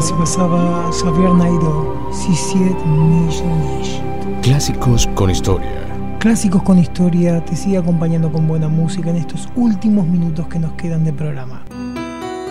Así pasaba Xavier Naidoo, Si Siete Millones. Clásicos con historia. Clásicos con historia te sigue acompañando con buena música en estos últimos minutos que nos quedan de programa.